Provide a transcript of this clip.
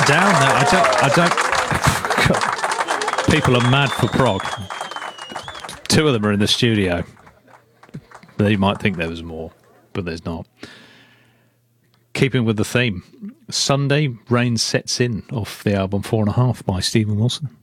down there. I don't. People are mad for prog. Two of them are in the studio. They might think there was more, but there's not. Keeping with the theme, Sunday, Rain Sets In, off the album 4.5 by Stephen Wilson.